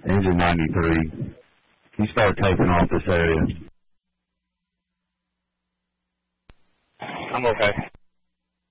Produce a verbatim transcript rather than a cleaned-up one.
Engine ninety-three. You start taking off this area. I'm okay.